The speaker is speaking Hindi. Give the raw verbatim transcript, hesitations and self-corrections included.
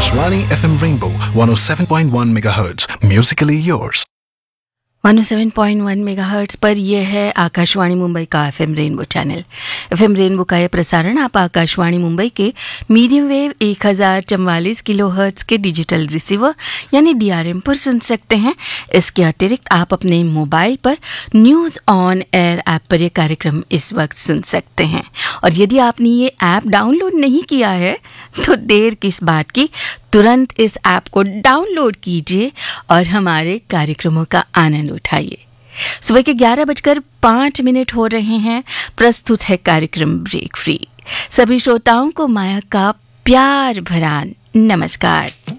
Akashvani F M Rainbow one oh seven point one megahertz. Musically yours. One O seven point one megahertz पर यह है आकाशवाणी मुंबई का FM rainbow channel. FM rainbow का यह प्रसारण आप आकाशवाणी मुंबई के मीडियम वेव एक हज़ार चवालीस किलो हर्ट्ज़ के डिजिटल रिसीवर यानी डीआरएम पर सुन सकते हैं। इसके अतिरिक्त आप अपने मोबाइल पर न्यूज़ ऑन एयर ऐप पर यह कार्यक्रम इस वक्त सुन सकते हैं। और यदि आपने ये ऐप डाउनलोड नहीं किया है तो देर किस बात की, तुरंत इस ऐप को डाउनलोड कीजिए और हमारे कार्यक्रमों का आनंद उठाइए। सुबह के ग्यारह बजकर पाँच मिनट हो रहे हैं। प्रस्तुत है कार्यक्रम ब्रेक फ्री। सभी श्रोताओं को माया का प्यार भरा नमस्कार।